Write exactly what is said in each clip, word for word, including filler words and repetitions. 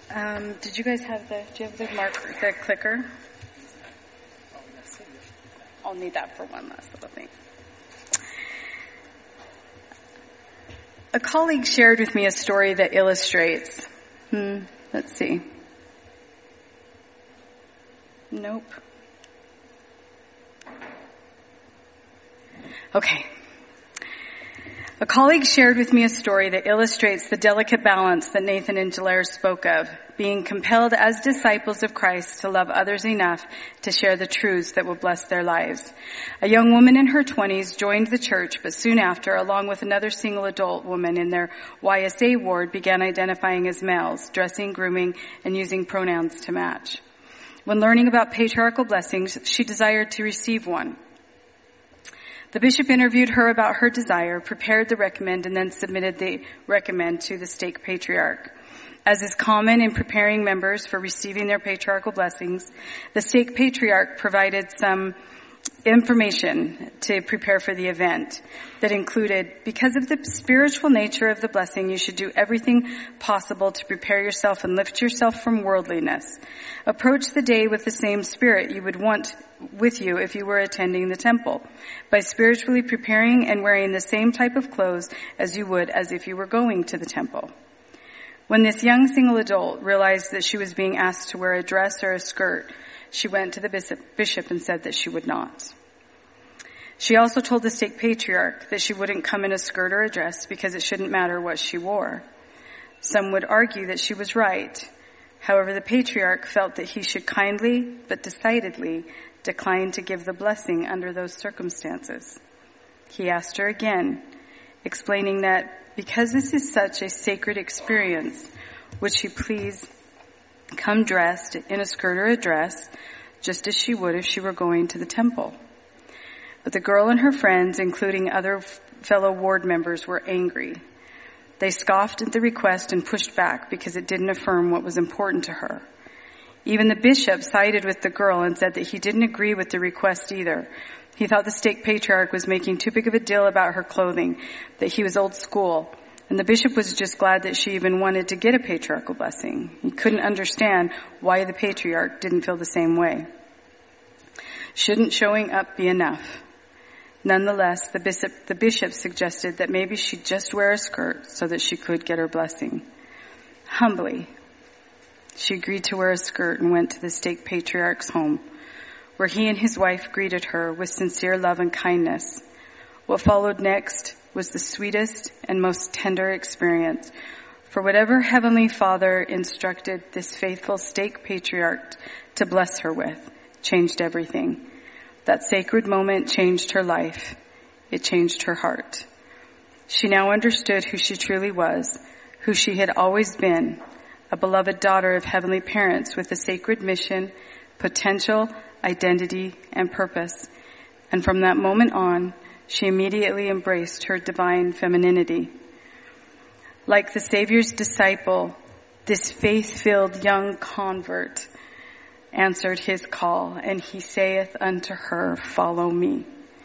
Um, did you guys have the, do you have the mark, the clicker? I'll need that for one last little thing. A colleague shared with me a story that illustrates, hmm, let's see. Nope. Okay. A colleague shared with me a story that illustrates the delicate balance that Nathan and Jalaire spoke of, being compelled as disciples of Christ to love others enough to share the truths that will bless their lives. A young woman in her twenties joined the church, but soon after, along with another single adult woman in their Y S A ward, began identifying as males, dressing, grooming, and using pronouns to match. When learning about patriarchal blessings, she desired to receive one. The bishop interviewed her about her desire, prepared the recommend, and then submitted the recommend to the stake patriarch. As is common in preparing members for receiving their patriarchal blessings, the stake patriarch provided some information to prepare for the event that included, because of the spiritual nature of the blessing, you should do everything possible to prepare yourself and lift yourself from worldliness. Approach the day with the same spirit you would want with you if you were attending the temple, by spiritually preparing and wearing the same type of clothes as you would as if you were going to the temple. When this young single adult realized that she was being asked to wear a dress or a skirt, she went to the bishop and said that she would not. She also told the stake patriarch that she wouldn't come in a skirt or a dress because it shouldn't matter what she wore. Some would argue that she was right. However, the patriarch felt that he should kindly but decidedly decline to give the blessing under those circumstances. He asked her again, explaining that because this is such a sacred experience, would she please come dressed in a skirt or a dress, just as she would if she were going to the temple. But the girl and her friends, including other fellow ward members, were angry. They scoffed at the request and pushed back because it didn't affirm what was important to her. Even the bishop sided with the girl and said that he didn't agree with the request either. He thought the stake patriarch was making too big of a deal about her clothing, that he was old school. And the bishop was just glad that she even wanted to get a patriarchal blessing. He couldn't understand why the patriarch didn't feel the same way. Shouldn't showing up be enough? Nonetheless, the bishop, the bishop suggested that maybe she'd just wear a skirt so that she could get her blessing. Humbly, she agreed to wear a skirt and went to the stake patriarch's home, where he and his wife greeted her with sincere love and kindness. What followed next was the sweetest and most tender experience, for whatever Heavenly Father instructed this faithful stake patriarch to bless her with changed everything. That sacred moment changed her life. It changed her heart. She now understood who she truly was, who she had always been, a beloved daughter of heavenly parents with a sacred mission, potential, identity, and purpose. And from that moment on, she immediately embraced her divine femininity. Like the Savior's disciple, this faith-filled young convert answered his call, and he saith unto her, follow me.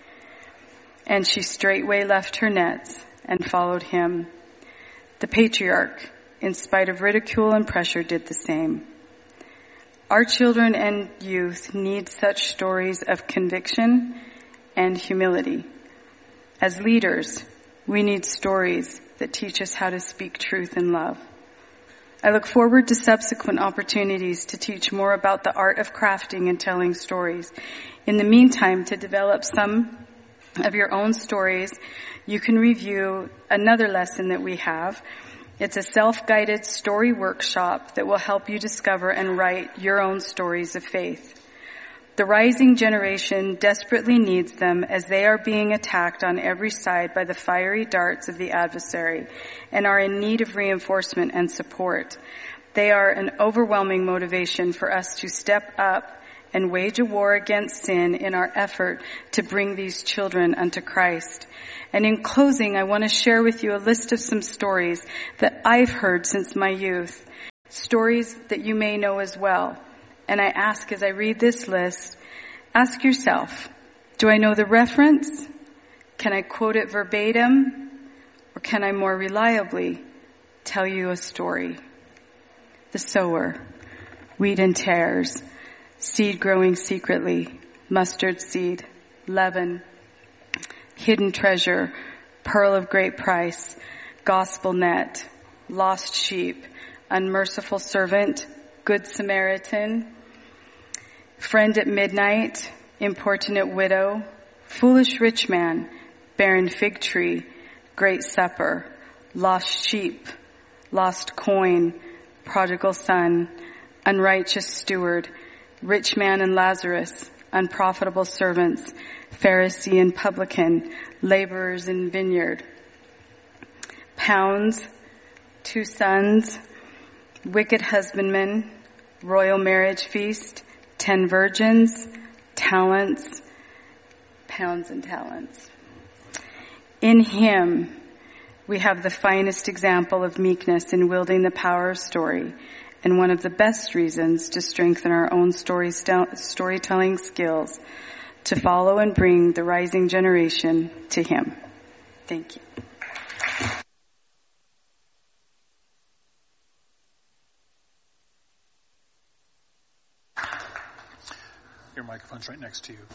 And she straightway left her nets and followed him. The patriarch, in spite of ridicule and pressure, did the same. Our children and youth need such stories of conviction and humility. As leaders, we need stories that teach us how to speak truth in love. I look forward to subsequent opportunities to teach more about the art of crafting and telling stories. In the meantime, to develop some of your own stories, you can review another lesson that we have. It's a self-guided story workshop that will help you discover and write your own stories of faith. The rising generation desperately needs them as they are being attacked on every side by the fiery darts of the adversary and are in need of reinforcement and support. They are an overwhelming motivation for us to step up and wage a war against sin in our effort to bring these children unto Christ. And in closing, I want to share with you a list of some stories that I've heard since my youth, stories that you may know as well. And I ask as I read this list, ask yourself, do I know the reference? Can I quote it verbatim? Or can I more reliably tell you a story? the sower, wheat and tares, seed growing secretly, mustard seed, leaven, hidden treasure, pearl of great price, gospel net, lost sheep, unmerciful servant, good Samaritan, friend at midnight, importunate widow, foolish rich man, barren fig tree, great supper, lost sheep, lost coin, prodigal son, unrighteous steward, rich man and Lazarus, unprofitable servants, Pharisee and publican, laborers in vineyard, pounds, two sons, wicked husbandman, royal marriage feast, ten virgins, talents, pounds and talents. In him, we have the finest example of meekness in wielding the power of story, and one of the best reasons to strengthen our own story st- storytelling skills, to follow and bring the rising generation to him. Thank you. Your microphone's right next to you.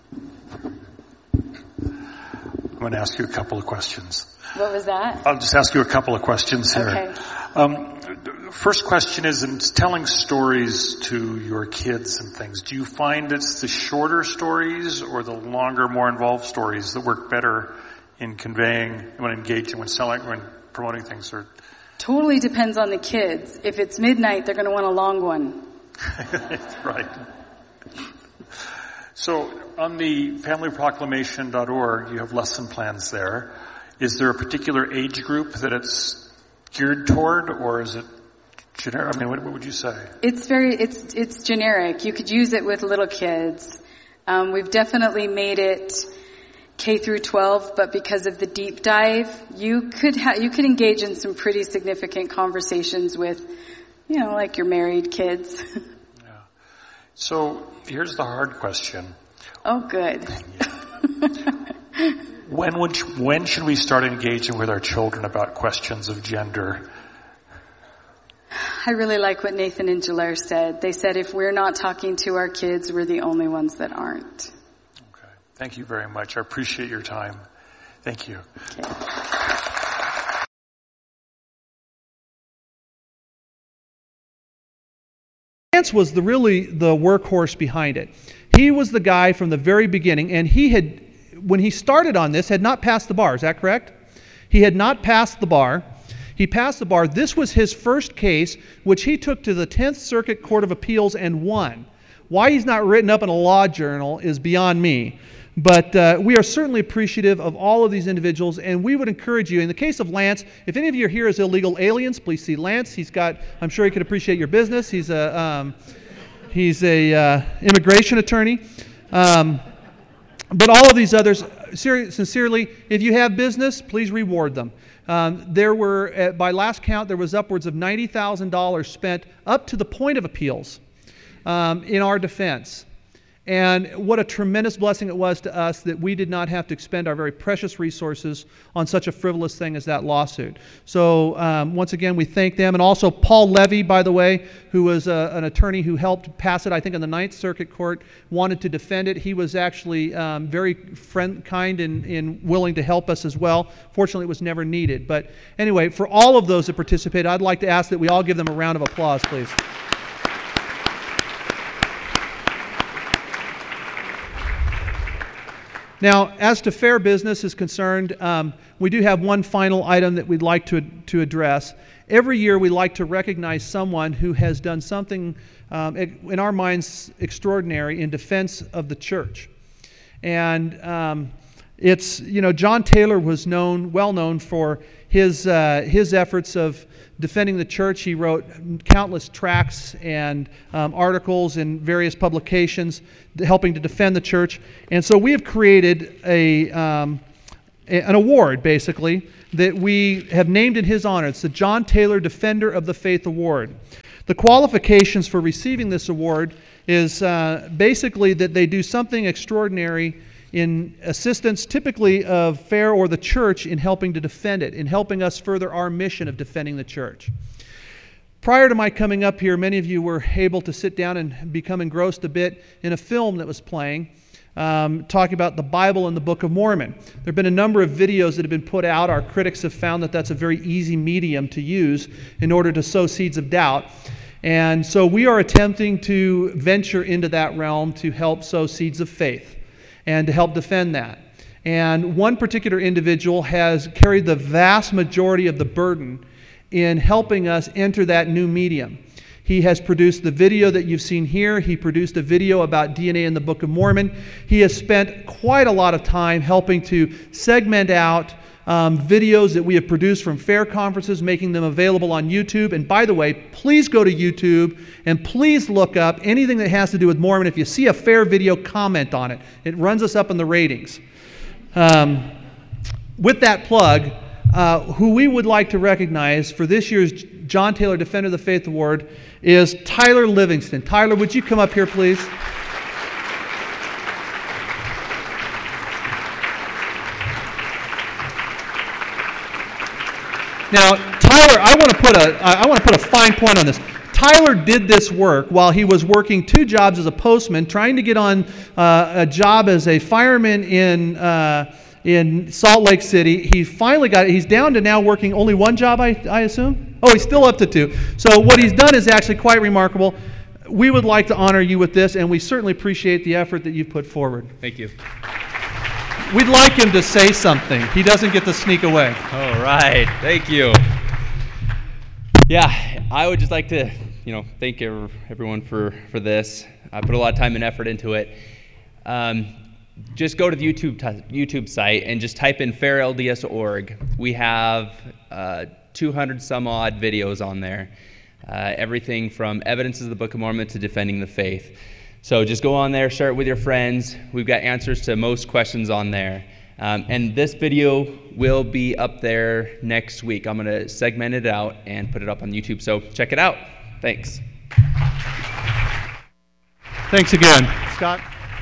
I'm going to ask you a couple of questions. What was that? I'll just ask you a couple of questions here. Okay. Um, first question is, in telling stories to your kids and things, do you find it's the shorter stories or the longer, more involved stories that work better in conveying, when engaging, when selling, when promoting things? Or Totally depends on the kids. If it's midnight, they're going to want a long one. Right. So on the family proclamation dot org, you have lesson plans there. Is there a particular age group that it's geared toward, or is it generic? I mean, what, what would you say? It's very, it's, it's generic. You could use it with little kids. Um, we've definitely made it K through twelve, but because of the deep dive, you could ha- you could engage in some pretty significant conversations with, you know, like your married kids. Yeah. So here's the hard question. Oh, good. When would you, when should we start engaging with our children about questions of gender? I really like what Nathan and Jalaire said. They said if we're not talking to our kids, we're the only ones that aren't. Okay. Thank you very much. I appreciate your time. Thank you. Okay. Lance was the really the workhorse behind it. He was the guy from the very beginning, and he had, when he started on this, had not passed the bar. Is that correct? He had not passed the bar. He passed the bar. This was his first case, which he took to the tenth Circuit Court of Appeals and won. Why he's not written up in a law journal is beyond me. But uh, we are certainly appreciative of all of these individuals, and we would encourage you, in the case of Lance, if any of you are here as illegal aliens, please see Lance. He's got, I'm sure he could appreciate your business. He's a, um, he's a uh, immigration attorney. Um, but all of these others, ser- sincerely, if you have business, please reward them. Um, there were, uh, by last count, there was upwards of ninety thousand dollars spent up to the point of appeals um, in our defense. And what a tremendous blessing it was to us that we did not have to expend our very precious resources on such a frivolous thing as that lawsuit. So um, once again, we thank them. And also Paul Levy, by the way, who was a, an attorney who helped pass it, I think, in the Ninth Circuit Court, wanted to defend it. He was actually um, very friend, kind and, and willing to help us as well. Fortunately, it was never needed. But anyway, for all of those that participated, I'd like to ask that we all give them a round of applause, please. Now, as to fair business is concerned, um, we do have one final item that we'd like to, to address. Every year we like to recognize someone who has done something, um, in our minds, extraordinary in defense of the church. And um, it's, you know, John Taylor was known, well known for his, uh, his efforts of defending the church. He wrote countless tracts and um, articles in various publications helping to defend the church. And so we have created a, um, a an award, basically, that we have named in his honor. It's the John Taylor Defender of the Faith Award. The qualifications for receiving this award is uh, basically that they do something extraordinary in assistance typically of FAIR or the church in helping to defend it, in helping us further our mission of defending the church. prior to my coming up here, many of you were able to sit down and become engrossed a bit in a film that was playing, um, talking about the Bible and the Book of Mormon. There have been a number of videos that have been put out. Our critics have found that that's a very easy medium to use in order to sow seeds of doubt. And so we are attempting to venture into that realm to help sow seeds of faith and to help defend that. And one particular individual has carried the vast majority of the burden in helping us enter that new medium. He has produced the video that you've seen here. He produced a video about D N A in the Book of Mormon. He has spent quite a lot of time helping to segment out um, videos that we have produced from fair conferences, making them available on YouTube. And by the way, please go to YouTube and please look up anything that has to do with Mormon. If you see a fair video, comment on it. It runs us up in the ratings. Um, with that plug, uh, who we would like to recognize for this year's John Taylor Defender of the Faith Award is Tyler Livingston. Tyler, would you come up here, please? Now, Tyler, I want to put a I want to put a fine point on this. Tyler did this work while he was working two jobs as a postman, trying to get on uh, a job as a fireman in uh, in Salt Lake City. He finally got it. He's down to now working only one job, I, I assume? Oh, he's still up to two. So what he's done is actually quite remarkable. We would like to honor you with this, and we certainly appreciate the effort that you've put forward. Thank you. We'd like him to say something. He doesn't get to sneak away. All right. Thank you. Yeah, I would just like to, you know, thank everyone for, for this. I put a lot of time and effort into it. Um, just go to the YouTube t- YouTube site and just type in fair L D S dot org. We have uh, two hundred some odd videos on there. Uh, everything from Evidences of the Book of Mormon to Defending the Faith. So just go on there, share it with your friends. We've got answers to most questions on there. Um, and this video will be up there next week. I'm going to segment it out and put it up on YouTube. So check it out. Thanks. Thanks again. Scott?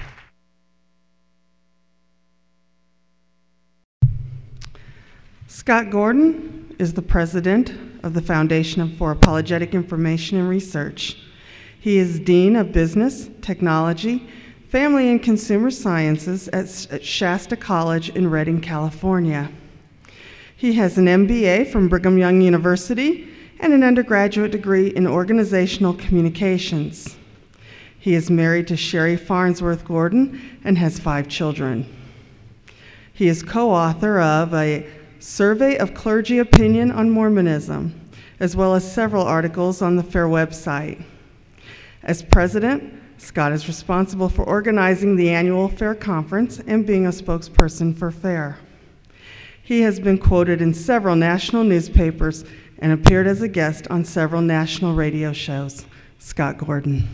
Scott Gordon is the president of the Foundation for Apologetic Information and Research. He is Dean of Business, Technology, Family and Consumer Sciences at Shasta College in Redding, California. He has an M B A from Brigham Young University and an undergraduate degree in Organizational Communications. He is married to Sherry Farnsworth Gordon and has five children. He is co-author of a Survey of Clergy Opinion on Mormonism, as well as several articles on the FAIR website. As president, Scott is responsible for organizing the annual FAIR conference and being a spokesperson for FAIR. He has been quoted in several national newspapers and appeared as a guest on several national radio shows. Scott Gordon.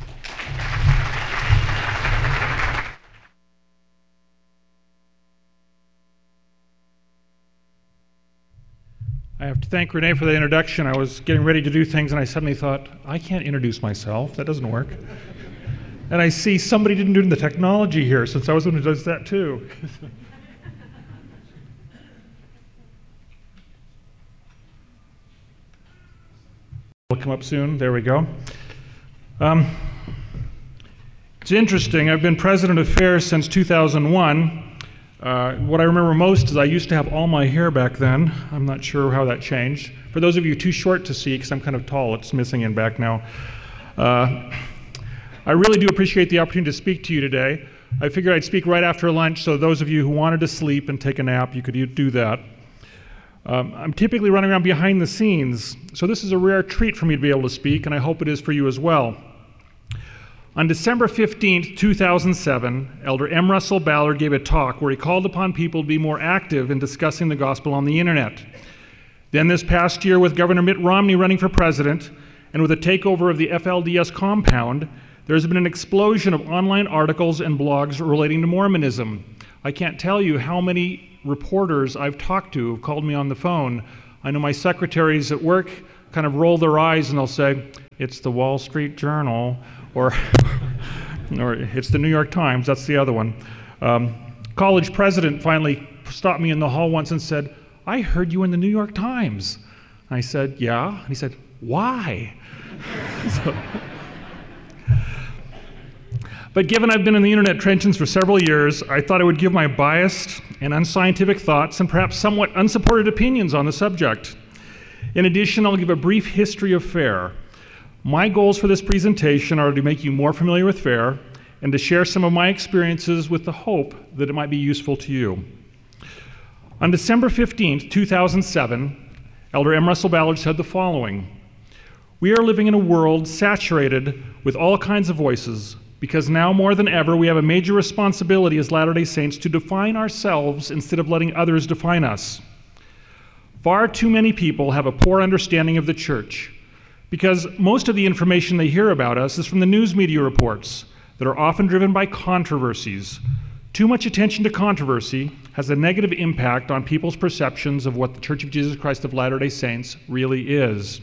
I have to thank Renee for the introduction. I was getting ready to do things and I suddenly thought, I can't introduce myself. That doesn't work. And I see somebody didn't do the technology here, since I was the one who does that too. Will come up soon. There we go. Um, it's interesting. I've been president of FAIR since two thousand one. Uh, what I remember most is I used to have all my hair back then. I'm not sure how that changed. For those of you too short to see, because I'm kind of tall, it's missing in back now. Uh, I really do appreciate the opportunity to speak to you today. I figured I'd speak right after lunch, so those of you who wanted to sleep and take a nap, you could do that. Um, I'm typically running around behind the scenes, so this is a rare treat for me to be able to speak, and I hope it is for you as well. On December fifteenth, two thousand seven, Elder M. Russell Ballard gave a talk where he called upon people to be more active in discussing the gospel on the internet. Then this past year, with Governor Mitt Romney running for president, and with a takeover of the F L D S compound, there's been an explosion of online articles and blogs relating to Mormonism. I can't tell you how many reporters I've talked to have called me on the phone. I know my secretaries at work kind of roll their eyes and they'll say, it's the Wall Street Journal, or, or it's the New York Times, that's the other one. Um, college president finally stopped me in the hall once and said, I heard you in the New York Times. I said, yeah. And he said, Why? so, but given I've been in the internet trenches for several years, I thought I would give my biased and unscientific thoughts and perhaps somewhat unsupported opinions on the subject. In addition, I'll give a brief history of FAIR. My goals for this presentation are to make you more familiar with FAIR and to share some of my experiences with the hope that it might be useful to you. On December fifteenth, two thousand seven, Elder M. Russell Ballard said the following: "We are living in a world saturated with all kinds of voices, because now more than ever we have a major responsibility as Latter-day Saints to define ourselves instead of letting others define us. Far too many people have a poor understanding of the church, because most of the information they hear about us is from the news media reports that are often driven by controversies. Too much attention to controversy has a negative impact on people's perceptions of what the Church of Jesus Christ of Latter-day Saints really is.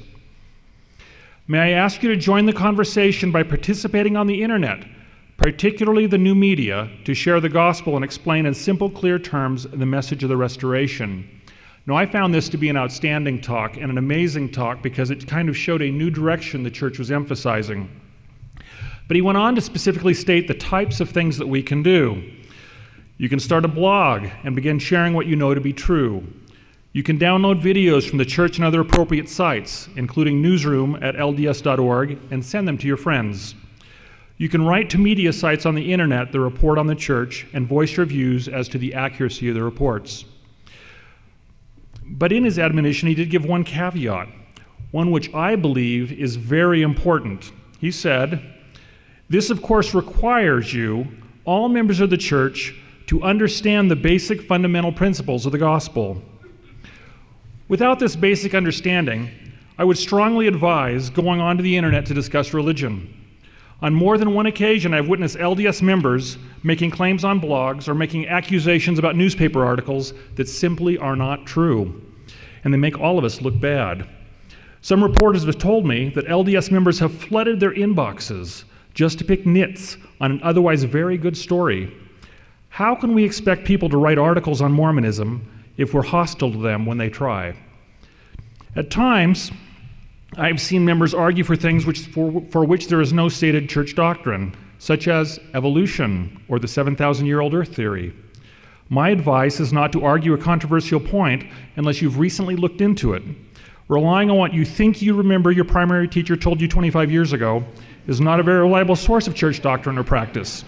May I ask you to join the conversation by participating on the internet, particularly the new media, to share the gospel and explain in simple, clear terms the message of the restoration." Now, I found this to be an outstanding talk and an amazing talk because it kind of showed a new direction the church was emphasizing. But he went on to specifically state the types of things that we can do. You can start a blog and begin sharing what you know to be true. You can download videos from the church and other appropriate sites, including newsroom at L D S dot org, and send them to your friends. You can write to media sites on the internet that report on the church and voice your views as to the accuracy of the reports. But in his admonition, he did give one caveat, one which I believe is very important. He said, "This, of course, requires you, all members of the church, to understand the basic fundamental principles of the gospel. Without this basic understanding, I would strongly advise going onto the internet to discuss religion. On more than one occasion, I've witnessed L D S members making claims on blogs or making accusations about newspaper articles that simply are not true, and they make all of us look bad. Some reporters have told me that L D S members have flooded their inboxes just to pick nits on an otherwise very good story. How can we expect people to write articles on Mormonism if we're hostile to them when they try? At times, I've seen members argue for things which, for, for which there is no stated church doctrine, such as evolution or the seven thousand year old earth theory. My advice is not to argue a controversial point unless you've recently looked into it. Relying on what you think you remember your primary teacher told you twenty-five years ago is not a very reliable source of church doctrine or practice.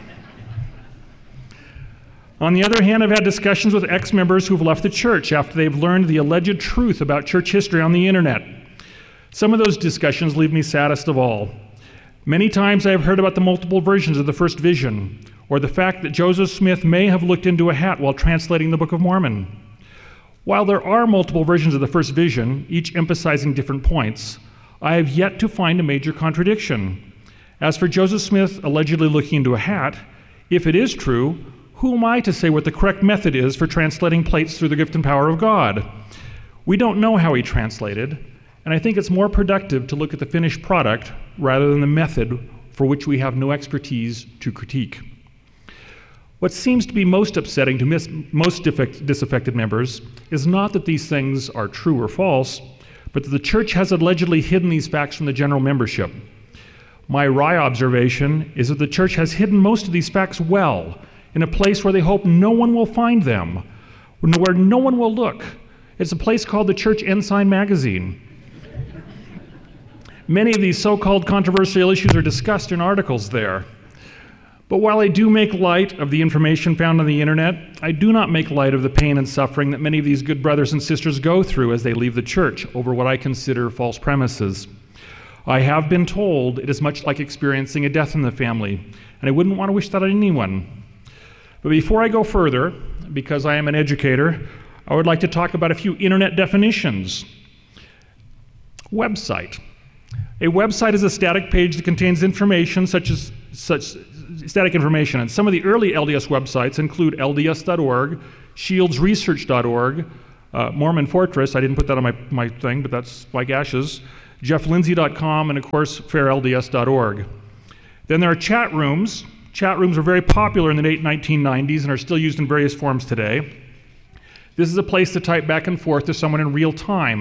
On the other hand, I've had discussions with ex-members who've left the church after they've learned the alleged truth about church history on the internet. Some of those discussions leave me saddest of all. Many times I have heard about the multiple versions of the first vision, or the fact that Joseph Smith may have looked into a hat while translating the Book of Mormon. While there are multiple versions of the first vision, each emphasizing different points, I have yet to find a major contradiction. As for Joseph Smith allegedly looking into a hat, if it is true, who am I to say what the correct method is for translating plates through the gift and power of God? We don't know how he translated, and I think it's more productive to look at the finished product rather than the method for which we have no expertise to critique. What seems to be most upsetting to mis- most defect- disaffected members is not that these things are true or false, but that the church has allegedly hidden these facts from the general membership. My wry observation is that the church has hidden most of these facts well, in a place where they hope no one will find them, where no one will look. It's a place called the Church Ensign Magazine. Many of these so-called controversial issues are discussed in articles there. But while I do make light of the information found on the internet, I do not make light of the pain and suffering that many of these good brothers and sisters go through as they leave the church over what I consider false premises. I have been told it is much like experiencing a death in the family, and I wouldn't want to wish that on anyone. But before I go further, because I am an educator, I would like to talk about a few internet definitions. Website. A website is a static page that contains information such as such static information, and some of the early L D S websites include L D S dot org, shields research dot org, uh, Mormon Fortress, I didn't put that on my, my thing, but that's like ashes, jeff lindsay dot com, and of course, fair L D S dot org. Then there are chat rooms. Chat rooms were very popular in the late nineteen nineties and are still used in various forms today. This is a place to type back and forth to someone in real time,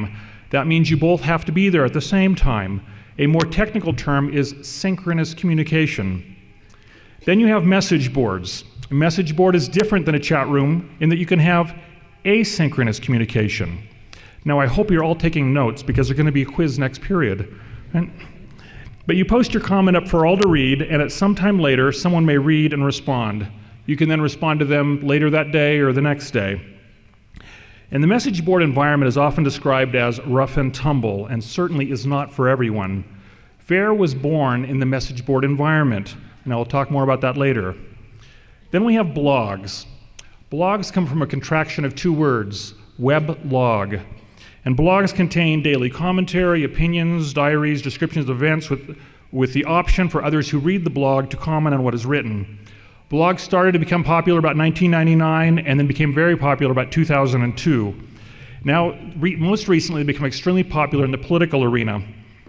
That means you both have to be there at the same time. A more technical term is synchronous communication. Then you have message boards. A message board is different than a chat room in that you can have asynchronous communication. Now, I hope you're all taking notes because there's going to be a quiz next period. And, but you post your comment up for all to read, and at some time later, someone may read and respond. You can then respond to them later that day or the next day. And the message board environment is often described as rough and tumble, and certainly is not for everyone. FAIR was born in the message board environment, and I'll talk more about that later. Then we have blogs. Blogs come from a contraction of two words, weblog. And blogs contain daily commentary, opinions, diaries, descriptions of events with, with the option for others who read the blog to comment on what is written. Blogs started to become popular about nineteen ninety-nine and then became very popular about two thousand two. Now, re- most recently, they become extremely popular in the political arena.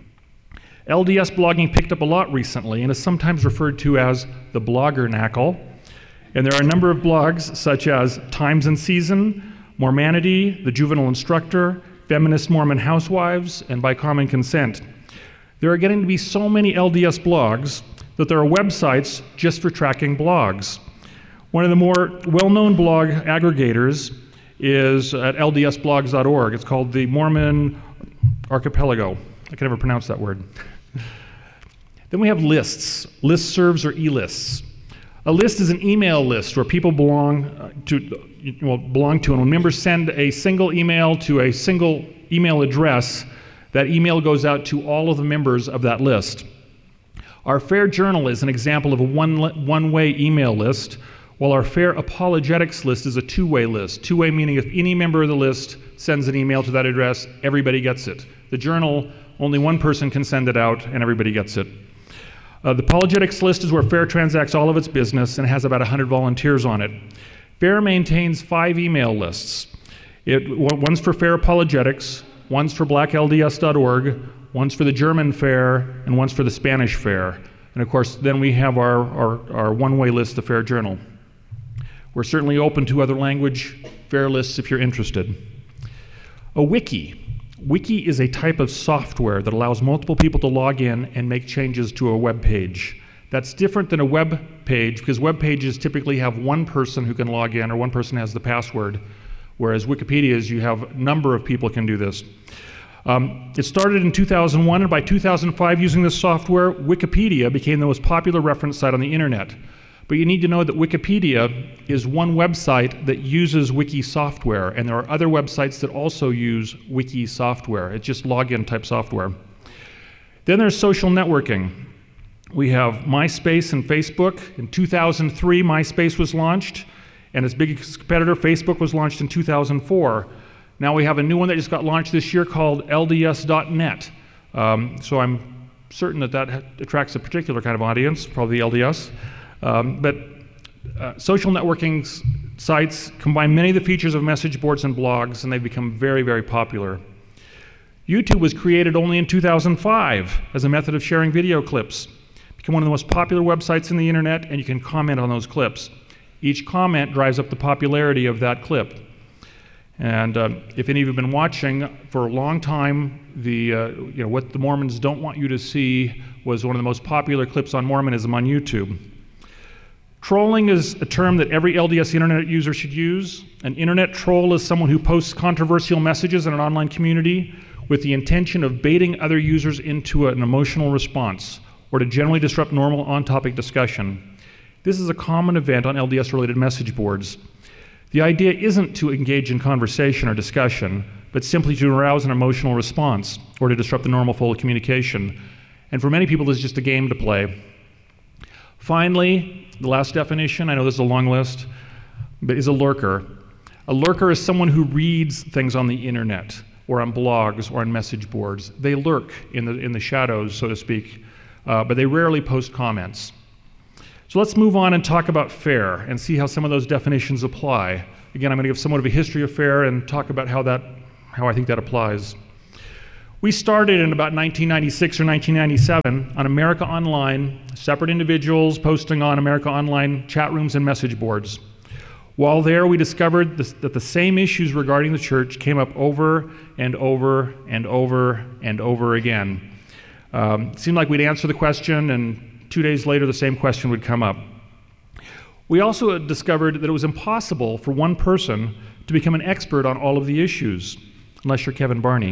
L D S blogging picked up a lot recently and is sometimes referred to as the bloggernacle. And there are a number of blogs such as Times and Season, Mormanity, The Juvenile Instructor, Feminist Mormon Housewives, and By Common Consent. There are getting to be so many L D S blogs that there are websites just for tracking blogs. One of the more well-known blog aggregators is at L D S blogs dot org. It's called the Mormon Archipelago. I can never pronounce that word. Then we have lists, listservs or e-lists. A list is an email list where people belong to, well, belong to, and when members send a single email to a single email address, that email goes out to all of the members of that list. Our FAIR Journal is an example of a one, one-way email list, while our FAIR Apologetics list is a two-way list. Two-way meaning if any member of the list sends an email to that address, everybody gets it. The Journal, only one person can send it out, and everybody gets it. Uh, the Apologetics list is where FAIR transacts all of its business and has about one hundred volunteers on it. FAIR maintains five email lists. It, one's for FAIR Apologetics, one's for black L D S dot org, one's for the German FAIR, and one's for the Spanish FAIR. And of course, then we have our, our, our one-way list, the FAIR Journal. We're certainly open to other language FAIR lists if you're interested. A wiki. Wiki is a type of software that allows multiple people to log in and make changes to a web page. That's different than a web page because web pages typically have one person who can log in or one person has the password, whereas Wikipedia's you have a number of people can do this. Um, it started in two thousand one, and by two thousand five, using this software, Wikipedia became the most popular reference site on the internet. But you need to know that Wikipedia is one website that uses wiki software, and there are other websites that also use wiki software. It's just login type software. Then there's social networking. We have MySpace and Facebook. In two thousand three, MySpace was launched, and its biggest competitor, Facebook, was launched in two thousand four. Now we have a new one that just got launched this year called L D S dot net. Um, so I'm certain that that attracts a particular kind of audience, probably L D S. Um, but uh, social networking s- sites combine many of the features of message boards and blogs, and they've become very, very popular. YouTube was created only in two thousand five as a method of sharing video clips. It became one of the most popular websites on the internet, and you can comment on those clips. Each comment drives up the popularity of that clip. And uh, if any of you have been watching for a long time, the uh, you know what the Mormons don't want you to see was one of the most popular clips on Mormonism on YouTube. Trolling is a term that every L D S internet user should use. An internet troll is someone who posts controversial messages in an online community with the intention of baiting other users into an emotional response or to generally disrupt normal on-topic discussion. This is a common event on L D S-related message boards. The idea isn't to engage in conversation or discussion, but simply to arouse an emotional response or to disrupt the normal flow of communication. And for many people, this is just a game to play. Finally, the last definition, I know this is a long list, but is a lurker. A lurker is someone who reads things on the internet or on blogs or on message boards. They lurk in the, in the shadows, so to speak, uh, but they rarely post comments. So let's move on and talk about FAIR and see how some of those definitions apply. Again, I'm going to give somewhat of a history of FAIR and talk about how that, how I think that applies. We started in about nineteen ninety-six or nineteen ninety-seven on America Online, separate individuals posting on America Online chat rooms and message boards. While there, we discovered this, that the same issues regarding the church came up over and over and over and over again. Um, it seemed like we'd answer the question, and two days later, the same question would come up. We also discovered that it was impossible for one person to become an expert on all of the issues, unless you're Kevin Barney.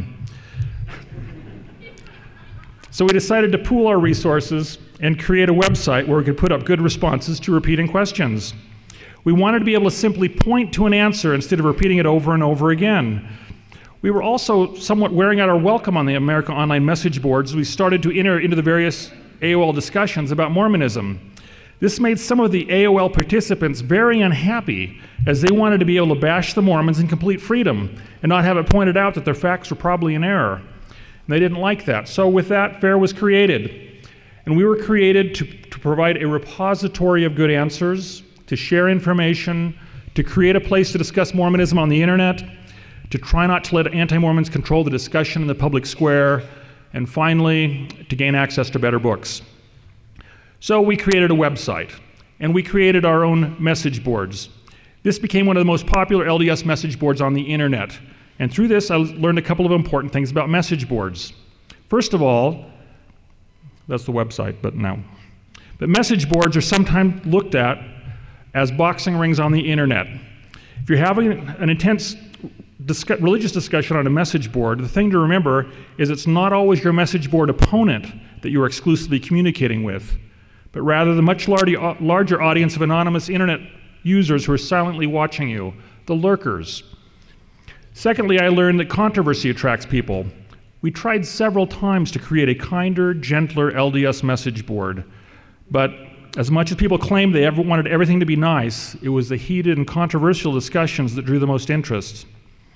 So we decided to pool our resources and create a website where we could put up good responses to repeating questions. We wanted to be able to simply point to an answer instead of repeating it over and over again. We were also somewhat wearing out our welcome on the America Online message boards. We started to enter into the various A O L discussions about Mormonism. This made some of the A O L participants very unhappy, as they wanted to be able to bash the Mormons in complete freedom and not have it pointed out that their facts were probably in error. And they didn't like that. So with that, FAIR was created. And we were created to, to provide a repository of good answers, to share information, to create a place to discuss Mormonism on the internet, to try not to let anti-Mormons control the discussion in the public square, and finally, to gain access to better books. So we created a website, and we created our own message boards. This became one of the most popular L D S message boards on the internet, and through this I learned a couple of important things about message boards. First of all, that's the website, but no. But message boards are sometimes looked at as boxing rings on the internet. If you're having an intense discuss- religious discussion on a message board, the thing to remember is it's not always your message board opponent that you're exclusively communicating with, but rather the much larger, larger audience of anonymous internet users who are silently watching you, the lurkers. Secondly, I learned that controversy attracts people. We tried several times to create a kinder, gentler L D S message board, but as much as people claimed they ever wanted everything to be nice, it was the heated and controversial discussions that drew the most interest.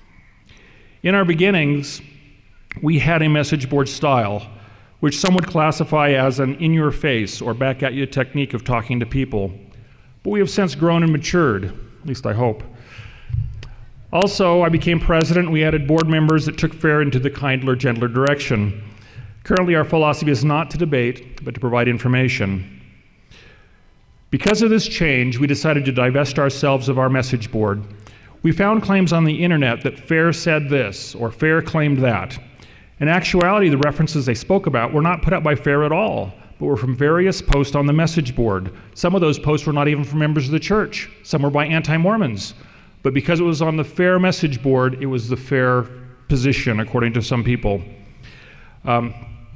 In our beginnings, we had a message board style, which some would classify as an in-your-face or back-at-you technique of talking to people. But we have since grown and matured, at least I hope. Also, I became president. We added board members that took FAIR into the kinder, gentler direction. Currently, our philosophy is not to debate, but to provide information. Because of this change, we decided to divest ourselves of our message board. We found claims on the internet that FAIR said this, or FAIR claimed that. In actuality, the references they spoke about were not put up by FAIR at all, but were from various posts on the message board. Some of those posts were not even from members of the church. Some were by anti-Mormons. But because it was on the FAIR message board, it was the FAIR position, according to some people. Um,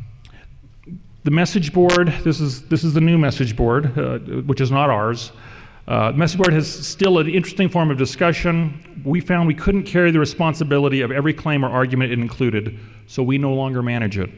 The message board, this is this is the new message board, uh, which is not ours. Uh, the message board has still an interesting form of discussion. We found we couldn't carry the responsibility of every claim or argument it included, so we no longer manage it.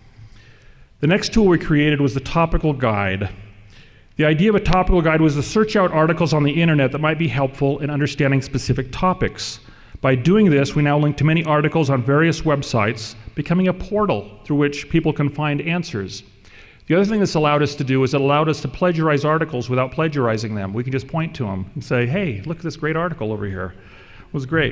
The next tool we created was the topical guide. The idea of a topical guide was to search out articles on the internet that might be helpful in understanding specific topics. By doing this, we now link to many articles on various websites, becoming a portal through which people can find answers. The other thing this allowed us to do is it allowed us to plagiarize articles without plagiarizing them. We can just point to them and say, hey, look at this great article over here. It was great.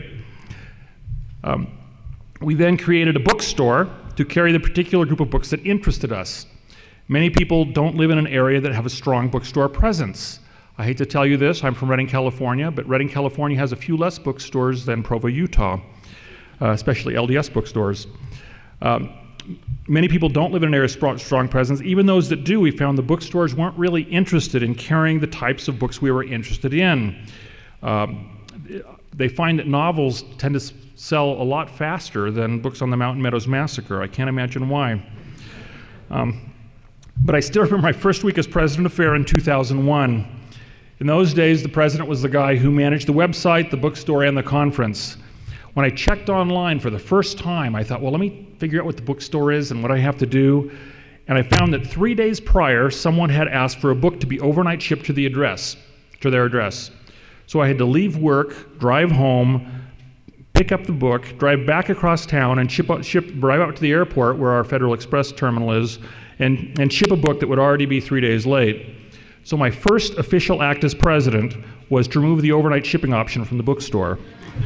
Um, we then created a bookstore to carry the particular group of books that interested us. Many people don't live in an area that have a strong bookstore presence. I hate to tell you this, I'm from Redding, California, but Redding, California has a few less bookstores than Provo, Utah, uh, especially L D S bookstores. Um, many people don't live in an area of strong presence. Even those that do, we found the bookstores weren't really interested in carrying the types of books we were interested in. Um, they find that novels tend to sell a lot faster than books on the Mountain Meadows Massacre. I can't imagine why. Um, but I still remember my first week as president of FAIR in two thousand one. In those days, the president was the guy who managed the website, the bookstore, and the conference. When I checked online for the first time, I thought, well, let me figure out what the bookstore is and what I have to do. And I found that three days prior, someone had asked for a book to be overnight shipped to the address, to their address. So I had to leave work, drive home, pick up the book, drive back across town, and ship, ship drive out to the airport where our Federal Express terminal is, and, and ship a book that would already be three days late. So my first official act as president was to remove the overnight shipping option from the bookstore.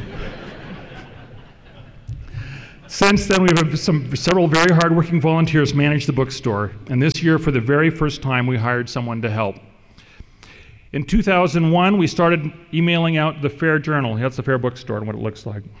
Since then, we've had some, several very hardworking volunteers manage the bookstore, and this year, for the very first time, we hired someone to help. In two thousand one, we started emailing out the Fair Journal. That's the Fair Bookstore and what it looks like.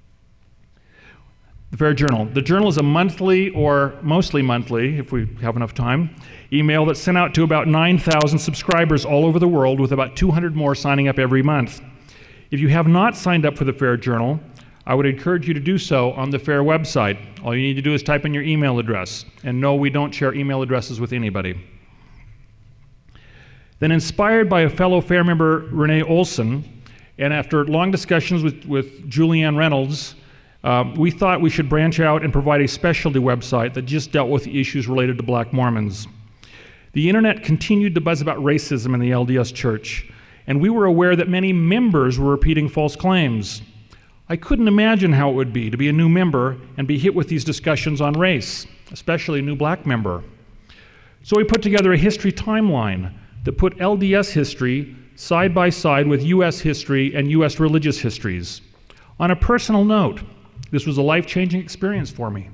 The Fair Journal. The journal is a monthly, or mostly monthly, if we have enough time, email that's sent out to about nine thousand subscribers all over the world, with about two hundred more signing up every month. If you have not signed up for the Fair Journal, I would encourage you to do so on the Fair website. All you need to do is type in your email address. And no, we don't share email addresses with anybody. Then, inspired by a fellow Fair member, Renee Olson, and after long discussions with, with Julianne Reynolds, Um, we thought we should branch out and provide a specialty website that just dealt with the issues related to Black Mormons. The internet continued to buzz about racism in the L D S Church, and we were aware that many members were repeating false claims. I couldn't imagine how it would be to be a new member and be hit with these discussions on race, especially a new black member. So we put together a history timeline that put L D S history side by side with U S history and U S religious histories. On a personal note, this was a life-changing experience for me.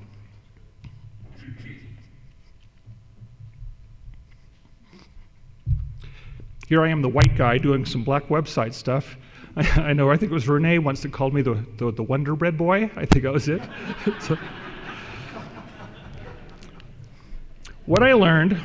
Here I am, the white guy, doing some black website stuff. I, I know, I think it was Renee once that called me the, the, the Wonder Bread boy. I think that was it. So, what I learned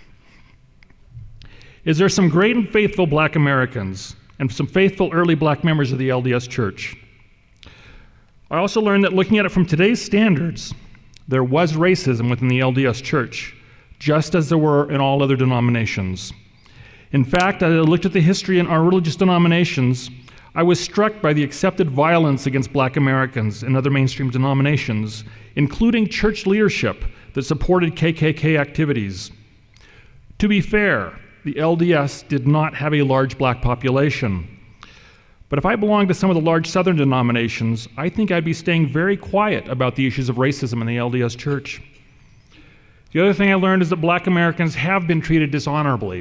is there's some great and faithful black Americans and some faithful early black members of the L D S Church. I also learned that looking at it from today's standards, there was racism within the L D S Church, just as there were in all other denominations. In fact, as I looked at the history in our religious denominations, I was struck by the accepted violence against black Americans in other mainstream denominations, including church leadership that supported K K K activities. To be fair, the L D S did not have a large black population. But if I belonged to some of the large southern denominations, I think I'd be staying very quiet about the issues of racism in the L D S Church. The other thing I learned is that black Americans have been treated dishonorably.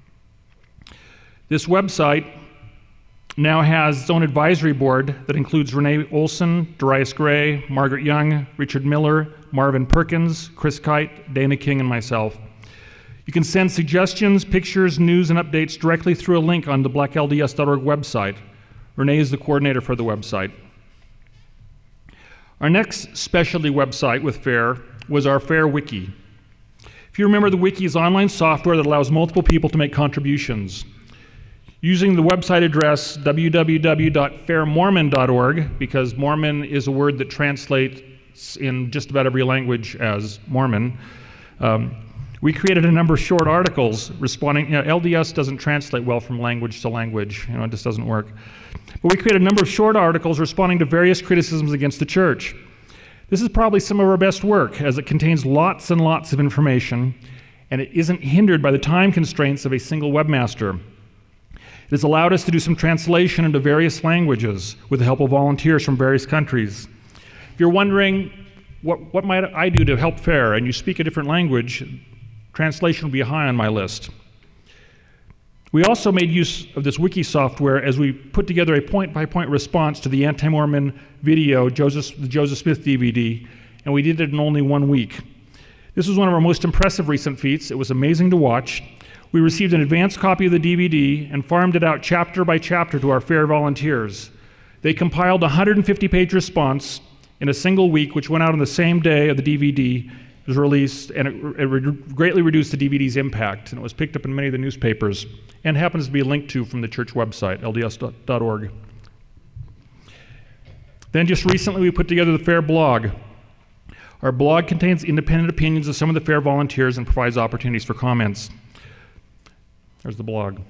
This website now has its own advisory board that includes Renee Olson, Darius Gray, Margaret Young, Richard Miller, Marvin Perkins, Chris Kite, Dana King, and myself. You can send suggestions, pictures, news, and updates directly through a link on the black L D S dot org website. Renee is the coordinator for the website. Our next specialty website with FAIR was our FAIR Wiki. If you remember, the wiki is online software that allows multiple people to make contributions. Using the website address w w w dot fair mormon dot org, because Mormon is a word that translates in just about every language as Mormon, um, we created a number of short articles responding. You know, L D S doesn't translate well from language to language. You know, it just doesn't work. But we created a number of short articles responding to various criticisms against the church. This is probably some of our best work, as it contains lots and lots of information, and it isn't hindered by the time constraints of a single webmaster. It has allowed us to do some translation into various languages with the help of volunteers from various countries. If you're wondering, what, what might I do to help FAIR, and you speak a different language, translation will be high on my list. We also made use of this wiki software as we put together a point-by-point response to the anti-Mormon video, Joseph, the Joseph Smith D V D, and we did it in only one week. This was one of our most impressive recent feats. It was amazing to watch. We received an advanced copy of the D V D and farmed it out chapter by chapter to our FAIR volunteers. They compiled a one hundred fifty page response in a single week, which went out on the same day of the D V D was released, and it, it re- greatly reduced the D V D's impact, and it was picked up in many of the newspapers, and happens to be linked to from the church website, L D S dot org. Then just recently we put together the FAIR blog. Our blog contains independent opinions of some of the FAIR volunteers and provides opportunities for comments. There's the blog.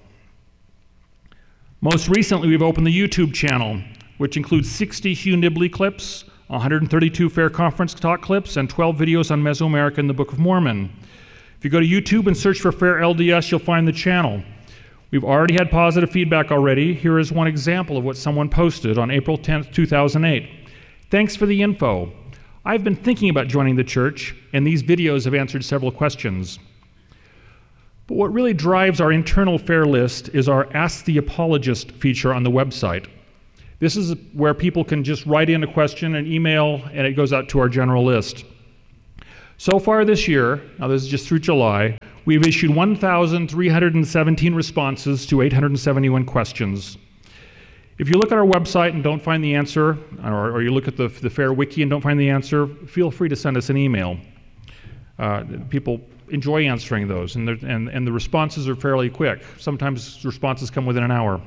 Most recently we've opened the YouTube channel, which includes sixty Hugh Nibley clips, one hundred thirty-two FAIR conference talk clips, and twelve videos on Mesoamerica and the Book of Mormon. If you go to YouTube and search for FAIR L D S, you'll find the channel. We've already had positive feedback already. Here is one example of what someone posted on April tenth, two thousand eight. Thanks for the info. I've been thinking about joining the church, and these videos have answered several questions. But what really drives our internal FAIR list is our Ask the Apologist feature on the website. This is where people can just write in a question and email, and it goes out to our general list. So far this year, now this is just through July, we've issued one thousand three hundred seventeen responses to eight hundred seventy-one questions. If you look at our website and don't find the answer, or, or you look at the, the FAIR Wiki and don't find the answer, feel free to send us an email. Uh, people enjoy answering those, and, and, and the responses are fairly quick. Sometimes responses come within an hour.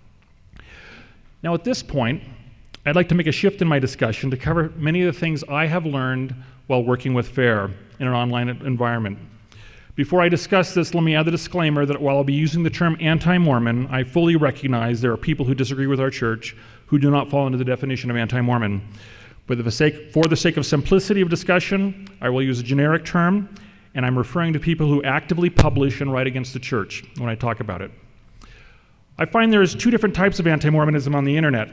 Now at this point, I'd like to make a shift in my discussion to cover many of the things I have learned while working with FAIR in an online environment. Before I discuss this, let me add the disclaimer that while I'll be using the term anti-Mormon, I fully recognize there are people who disagree with our church who do not fall into the definition of anti-Mormon. But for the sake, for the sake of simplicity of discussion, I will use a generic term, and I'm referring to people who actively publish and write against the church when I talk about it. I find there's two different types of anti-Mormonism on the internet.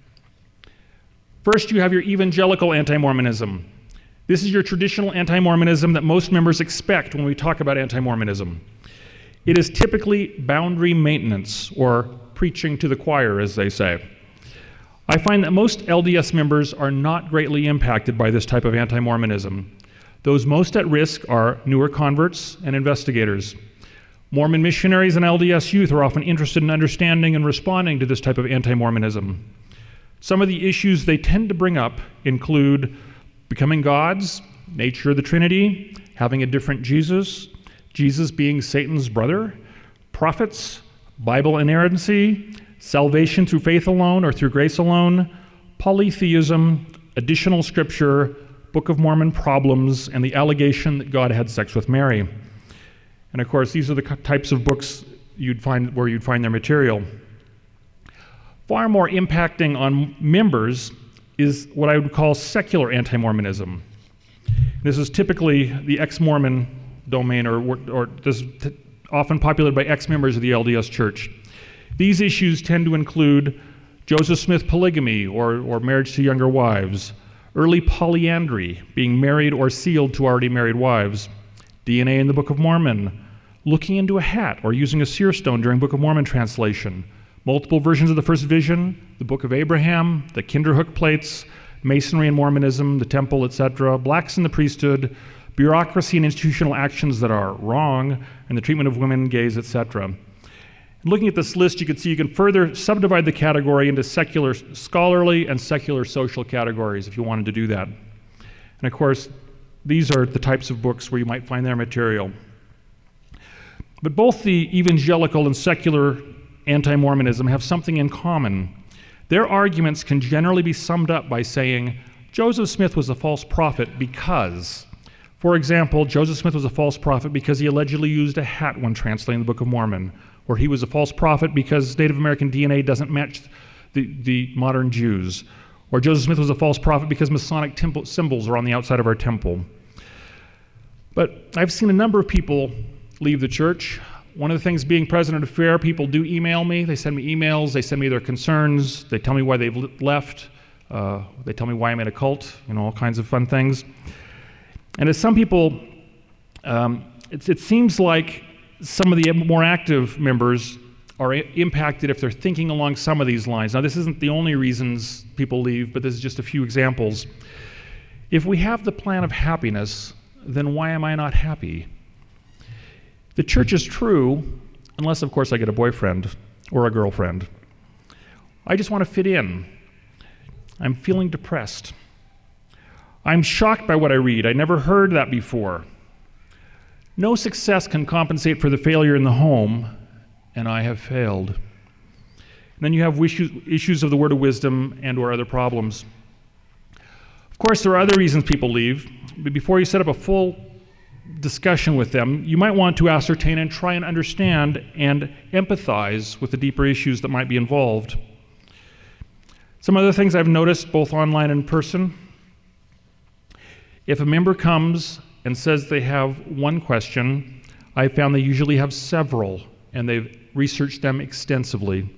First, you have your evangelical anti-Mormonism. This is your traditional anti-Mormonism that most members expect when we talk about anti-Mormonism. It is typically boundary maintenance, or preaching to the choir, as they say. I find that most L D S members are not greatly impacted by this type of anti-Mormonism. Those most at risk are newer converts and investigators. Mormon missionaries and L D S youth are often interested in understanding and responding to this type of anti-Mormonism. Some of the issues they tend to bring up include becoming gods, nature of the Trinity, having a different Jesus, Jesus being Satan's brother, prophets, Bible inerrancy, salvation through faith alone or through grace alone, polytheism, additional scripture, Book of Mormon problems, and the allegation that God had sex with Mary. And of course, these are the types of books you'd find where you'd find their material. Far more impacting on members is what I would call secular anti-Mormonism. This is typically the ex-Mormon domain, or, or this is t- often populated by ex-members of the L D S Church. These issues tend to include Joseph Smith polygamy, or, or marriage to younger wives, early polyandry, being married or sealed to already married wives, D N A in the Book of Mormon, looking into a hat or using a seer stone during Book of Mormon translation, multiple versions of the first vision, the Book of Abraham, the Kinderhook plates, Masonry and Mormonism, the temple, et cetera, blacks in the priesthood, bureaucracy and institutional actions that are wrong, and the treatment of women, gays, et cetera. Looking at this list, you can see you can further subdivide the category into secular scholarly and secular social categories if you wanted to do that. And of course, these are the types of books where you might find their material. But both the evangelical and secular anti-Mormonism have something in common. Their arguments can generally be summed up by saying, Joseph Smith was a false prophet because, for example, Joseph Smith was a false prophet because he allegedly used a hat when translating the Book of Mormon, or he was a false prophet because Native American D N A doesn't match the, the modern Jews, or Joseph Smith was a false prophet because Masonic temple symbols are on the outside of our temple. But I've seen a number of people leave the church. One of the things being president of FAIR, people do email me. They send me emails. They send me their concerns. They tell me why they've left. Uh, they tell me why I'm in a cult, you know, all kinds of fun things. And as some people, um, it, it seems like some of the more active members are I- impacted if they're thinking along some of these lines. Now, this isn't the only reasons people leave, but this is just a few examples. If we have the plan of happiness, then why am I not happy? The church is true, unless, of course, I get a boyfriend or a girlfriend. I just want to fit in. I'm feeling depressed. I'm shocked by what I read. I never heard that before. No success can compensate for the failure in the home, and I have failed. And then you have issues, issues of the word of wisdom and or other problems. Of course, there are other reasons people leave, but before you set up a full discussion with them, you might want to ascertain and try and understand and empathize with the deeper issues that might be involved. Some other things I've noticed, both online and in person. If a member comes and says they have one question, I found they usually have several, and they've researched them extensively.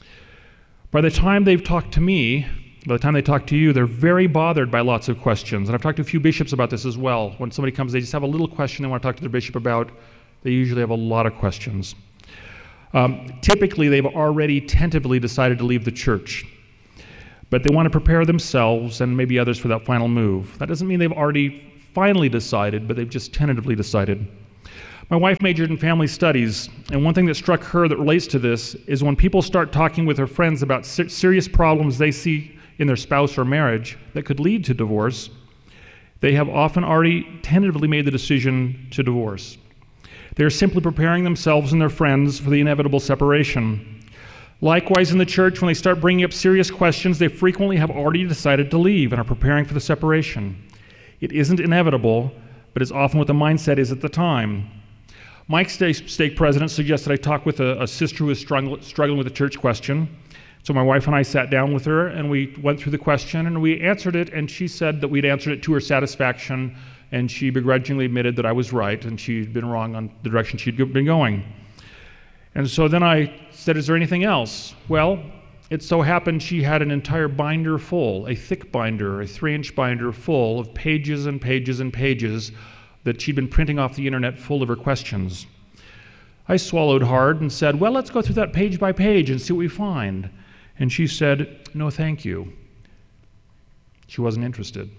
By the time they've talked to me, by the time they talk to you, they're very bothered by lots of questions. And I've talked to a few bishops about this as well. When somebody comes, they just have a little question they want to talk to their bishop about. They usually have a lot of questions. Um, typically, they've already tentatively decided to leave the church, but they want to prepare themselves and maybe others for that final move. That doesn't mean they've already finally decided, but they've just tentatively decided. My wife majored in family studies, and one thing that struck her that relates to this is when people start talking with their friends about ser- serious problems they see in their spouse or marriage that could lead to divorce, they have often already tentatively made the decision to divorce. They are simply preparing themselves and their friends for the inevitable separation. Likewise, in the church, when they start bringing up serious questions, they frequently have already decided to leave and are preparing for the separation. It isn't inevitable, but it's often what the mindset is at the time. Mike Stake President suggested I talk with a, a sister who was struggling, struggling with a church question. So my wife and I sat down with her and we went through the question and we answered it, and she said that we'd answered it to her satisfaction, and she begrudgingly admitted that I was right and she'd been wrong on the direction she'd been going. And so then I said, is there anything else? Well, it so happened she had an entire binder full, a thick binder, a three-inch binder full of pages and pages and pages that she'd been printing off the internet full of her questions. I swallowed hard and said, well, let's go through that page by page and see what we find. And she said, no, thank you. She wasn't interested.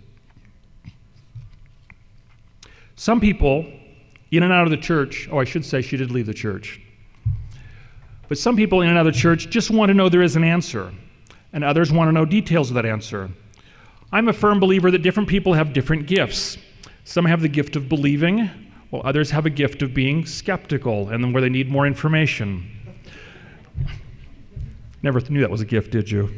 Some people, in and out of the church, oh, I should say she did leave the church. But some people in and out of the church just want to know there is an answer, and others want to know details of that answer. I'm a firm believer that different people have different gifts. Some have the gift of believing, while others have a gift of being skeptical, and then where they need more information. Never knew that was a gift, did you?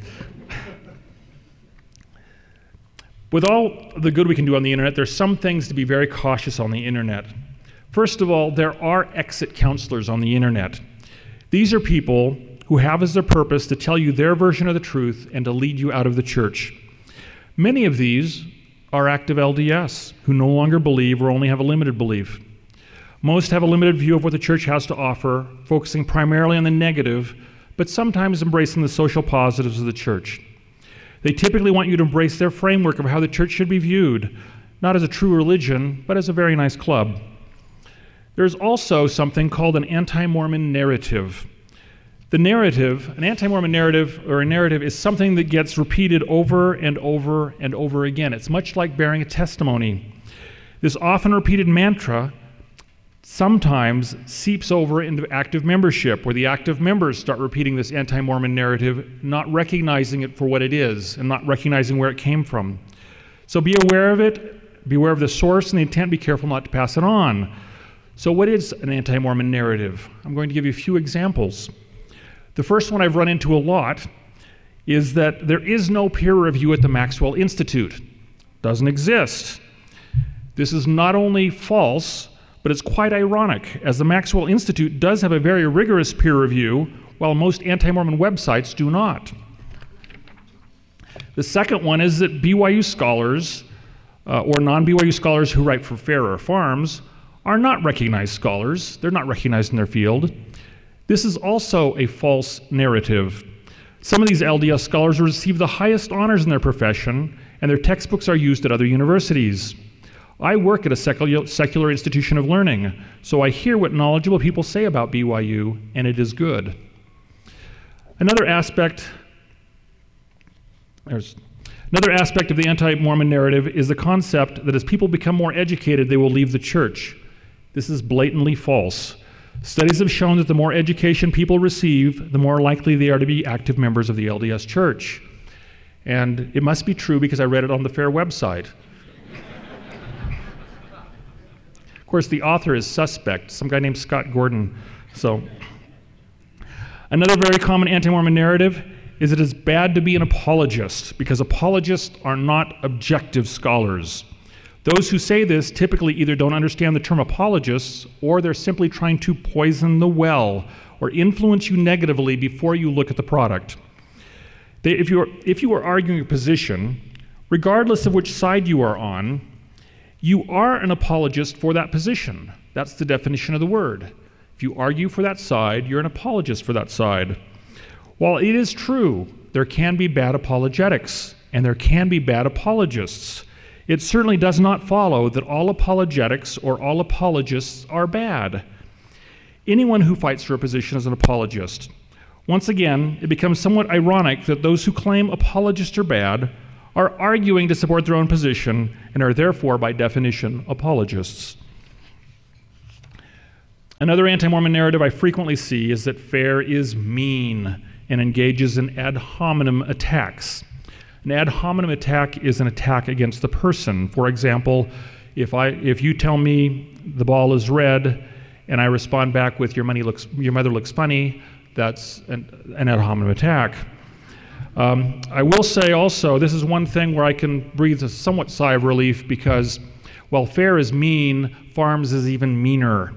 With all the good we can do on the internet, there's some things to be very cautious on the internet. First of all, there are exit counselors on the internet. These are people who have as their purpose to tell you their version of the truth and to lead you out of the church. Many of these are active L D S who no longer believe or only have a limited belief. Most have a limited view of what the church has to offer, focusing primarily on the negative, but sometimes embracing the social positives of the church. They typically want you to embrace their framework of how the church should be viewed, not as a true religion, but as a very nice club. There's also something called an anti-Mormon narrative. The narrative, an anti-Mormon narrative or a narrative is something that gets repeated over and over and over again. It's much like bearing a testimony. This often repeated mantra sometimes seeps over into active membership, where the active members start repeating this anti-Mormon narrative, not recognizing it for what it is and not recognizing where it came from. So be aware of it, be aware of the source and the intent, be careful not to pass it on. So what is an anti-Mormon narrative? I'm going to give you a few examples. The first one I've run into a lot is that there is no peer review at the Maxwell Institute. Doesn't exist. This is not only false, but it's quite ironic, as the Maxwell Institute does have a very rigorous peer review, while most anti-Mormon websites do not. The second one is that B Y U scholars, uh, or non-B Y U scholars who write for Farrer Farms, are not recognized scholars. They're not recognized in their field. This is also a false narrative. Some of these L D S scholars receive the highest honors in their profession, and their textbooks are used at other universities. I work at a secular, secular institution of learning, so I hear what knowledgeable people say about B Y U, and it is good. Another aspect, there's another aspect of the anti-Mormon narrative is the concept that as people become more educated, they will leave the church. This is blatantly false. Studies have shown that the more education people receive, the more likely they are to be active members of the L D S church. And it must be true because I read it on the FAIR website. Of course, the author is suspect, some guy named Scott Gordon. So, another very common anti-Mormon narrative is it is bad to be an apologist because apologists are not objective scholars. Those who say this typically either don't understand the term apologists or they're simply trying to poison the well or influence you negatively before you look at the product. They, if, you are, if you are arguing a position, regardless of which side you are on, you are an apologist for that position. That's the definition of the word. If you argue for that side, you're an apologist for that side. While it is true, there can be bad apologetics, and there can be bad apologists. It certainly does not follow that all apologetics or all apologists are bad. Anyone who fights for a position is an apologist. Once again, it becomes somewhat ironic that those who claim apologists are bad are arguing to support their own position and are therefore, by definition, apologists. Another anti-Mormon narrative I frequently see is that FAIR is mean and engages in ad hominem attacks. An ad hominem attack is an attack against the person. For example, if I if you tell me the ball is red and I respond back with your money looks your mother looks funny, that's an, an ad hominem attack. Um, I will say also, this is one thing where I can breathe a somewhat sigh of relief, because while FAIR is mean, Farms is even meaner.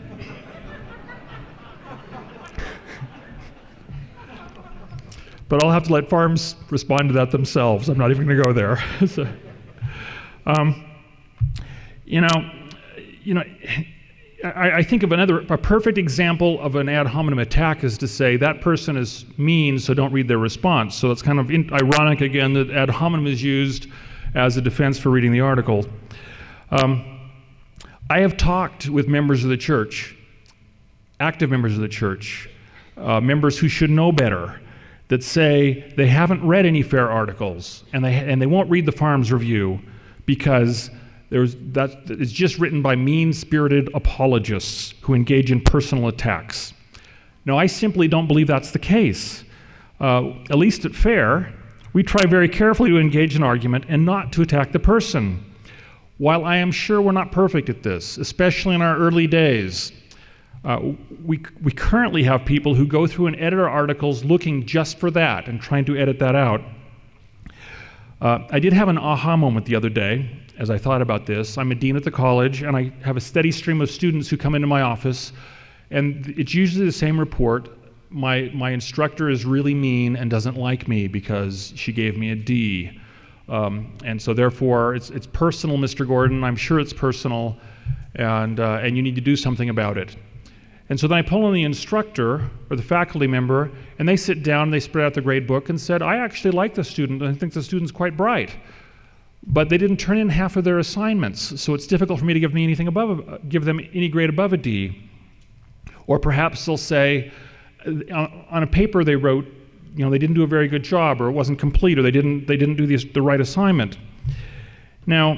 But I'll have to let Farms respond to that themselves. I'm not even going to go there. so, um, you know, you know, I, I think of another, a perfect example of an ad hominem attack is to say that person is mean, so don't read their response. So it's kind of in, ironic again that ad hominem is used as a defense for reading the article. Um, I have talked with members of the church, active members of the church, uh, members who should know better, that say they haven't read any FAIR articles and they and they won't read the Farms Review because there's that it's just written by mean-spirited apologists who engage in personal attacks. No, I simply don't believe that's the case. Uh, at least at FAIR, we try very carefully to engage in argument and not to attack the person. While I am sure we're not perfect at this, especially in our early days, Uh, we, we currently have people who go through and edit our articles looking just for that and trying to edit that out. Uh, I did have an aha moment the other day as I thought about this. I'm a dean at the college, and I have a steady stream of students who come into my office, and it's usually the same report. My, my instructor is really mean and doesn't like me because she gave me a D. Um, and so therefore, it's, it's personal, Mister Gordon. I'm sure it's personal, and, uh, and you need to do something about it. And so then I pull in the instructor or the faculty member, and they sit down, and they spread out the grade book and said, I actually like the student, and I think the student's quite bright. But they didn't turn in half of their assignments, so it's difficult for me to give me anything above, a, give them any grade above a D. Or perhaps they'll say, on a paper they wrote, you know, they didn't do a very good job, or it wasn't complete, or they didn't, they didn't do the, the right assignment. Now,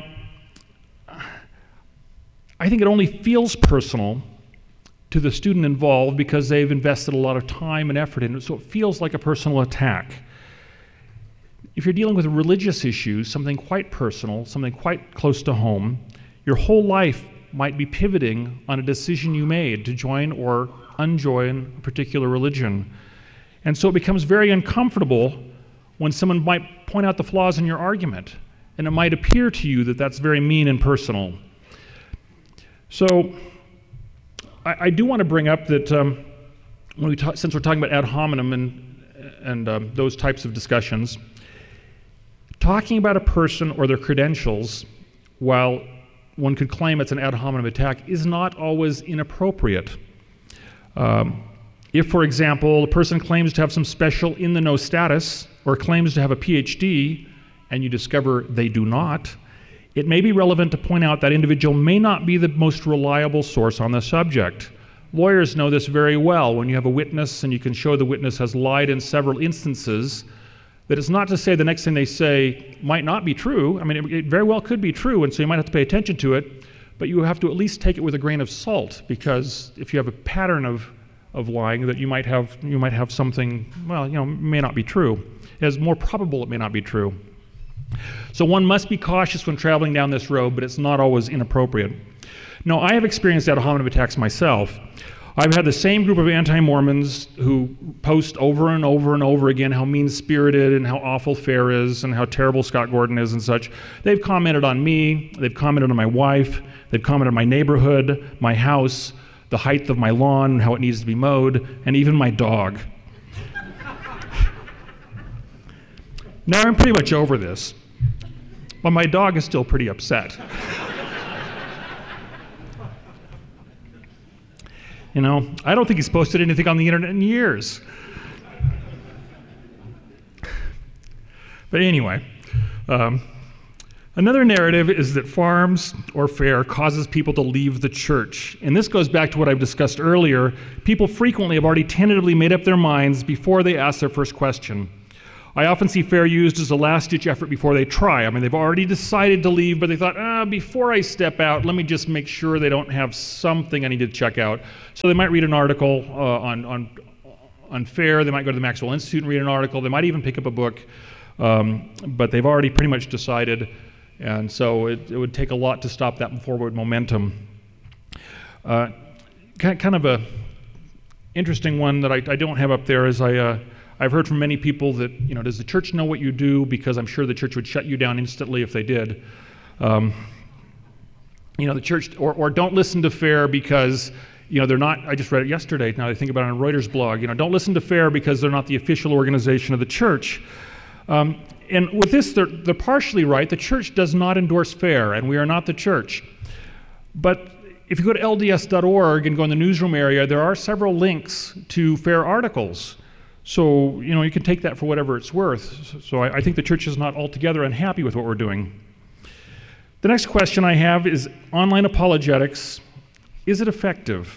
I think it only feels personal to the student involved because they've invested a lot of time and effort in it, so it feels like a personal attack. If you're dealing with religious issues, something quite personal, something quite close to home, your whole life might be pivoting on a decision you made to join or unjoin a particular religion. And so it becomes very uncomfortable when someone might point out the flaws in your argument, and it might appear to you that that's very mean and personal. So I, I do want to bring up that um, when we talk, since we're talking about ad hominem and, and um, those types of discussions, talking about a person or their credentials, while one could claim it's an ad hominem attack, is not always inappropriate. Um, if, for example, a person claims to have some special in-the-know status or claims to have a P H D and you discover they do not, it may be relevant to point out that individual may not be the most reliable source on the subject. Lawyers know this very well. When you have a witness and you can show the witness has lied in several instances, that it's not to say the next thing they say might not be true. I mean, it, it very well could be true, and so you might have to pay attention to it, but you have to at least take it with a grain of salt, because if you have a pattern of, of lying, that you might have you might have something, well, you know, may not be true. It is more probable it may not be true. So one must be cautious when traveling down this road, but it's not always inappropriate. No, I have experienced ad hominem attacks myself. I've had the same group of anti-Mormons who post over and over and over again how mean-spirited and how awful FAIR is and how terrible Scott Gordon is and such. They've commented on me, they've commented on my wife, they've commented on my neighborhood, my house, the height of my lawn, how it needs to be mowed, and even my dog. Now I'm pretty much over this, but my dog is still pretty upset. You know, I don't think he's posted anything on the internet in years. But anyway, um, another narrative is that Farms or FAIR causes people to leave the church. And this goes back to what I've discussed earlier. People frequently have already tentatively made up their minds before they ask their first question. I often see FAIR used as a last-ditch effort before they try. I mean, they've already decided to leave, but they thought, ah, before I step out, let me just make sure they don't have something I need to check out. So they might read an article uh, on, on, on FAIR, they might go to the Maxwell Institute and read an article, they might even pick up a book, um, but they've already pretty much decided, and so it, it would take a lot to stop that forward momentum. Uh, kind of a interesting one that I, I don't have up there is I, uh, I've heard from many people that, you know, does the church know what you do? Because I'm sure the church would shut you down instantly if they did. Um, you know, the church, or, or don't listen to FAIR because, you know, they're not, I just read it yesterday, now I think about it on Reuters blog, you know, don't listen to FAIR because they're not the official organization of the church. Um, and with this, they're, they're partially right. The church does not endorse FAIR, and we are not the church. But if you go to L D S dot org and go in the newsroom area, there are several links to FAIR articles. So, you know, you can take that for whatever it's worth. So I, I think the church is not altogether unhappy with what we're doing. The next question I have is online apologetics. Is it effective?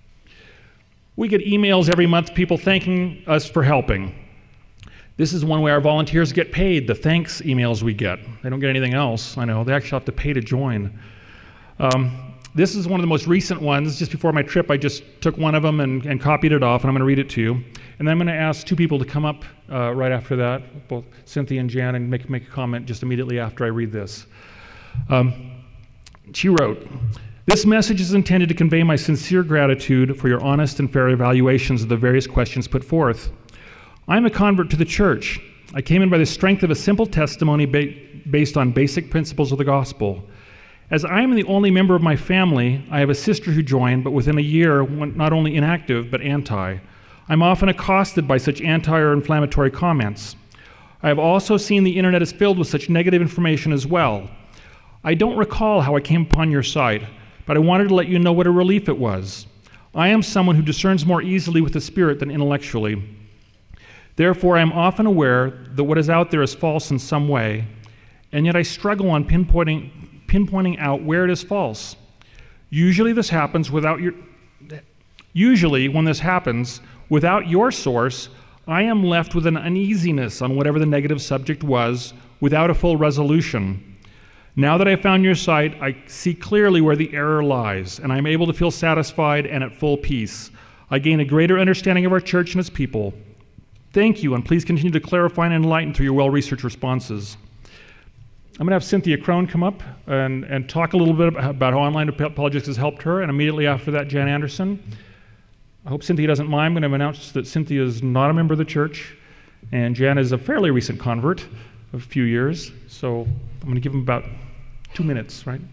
We get emails every month, people thanking us for helping. This is one way our volunteers get paid, the thanks emails we get. They don't get anything else, I know. They actually have to pay to join. Um, This is one of the most recent ones. Just before my trip, I just took one of them and, and copied it off, and I'm going to read it to you. And then I'm going to ask two people to come up uh, right after that, both Cynthia and Jan, and make, make a comment just immediately after I read this. Um, she wrote, "This message is intended to convey my sincere gratitude for your honest and fair evaluations of the various questions put forth. I am a convert to the church. I came in by the strength of a simple testimony ba- based on basic principles of the gospel. As I am the only member of my family, I have a sister who joined, but within a year went not only inactive, but anti. I'm often accosted by such anti or inflammatory comments. I have also seen the internet is filled with such negative information as well. I don't recall how I came upon your site, but I wanted to let you know what a relief it was. I am someone who discerns more easily with the spirit than intellectually. Therefore, I am often aware that what is out there is false in some way, and yet I struggle on pinpointing pinpointing out where it is false. Usually this happens without your usually when this happens without your source, I am left with an uneasiness on whatever the negative subject was without a full resolution. Now that I found your site, I see clearly where the error lies, and I'm able to feel satisfied and at full peace. I gain a greater understanding of our church and its people. Thank you, and please continue to clarify and enlighten through your well-researched responses." I'm going to have Cynthia Crone come up and, and talk a little bit about how online apologetics has helped her, and immediately after that, Jan Anderson. I hope Cynthia doesn't mind. I'm going to announce that Cynthia is not a member of the church, and Jan is a fairly recent convert of a few years, so I'm going to give him about two minutes, right?